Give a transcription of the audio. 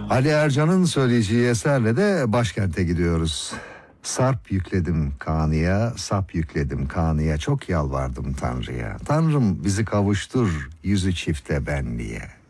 Ali Ercan'ın söyleyeceği eserle de başkente gidiyoruz. Sarp yükledim Kanı'ya, sap yükledim Kanı'ya, çok yalvardım Tanrı'ya. Tanrım bizi kavuştur yüzü çifte benliğe.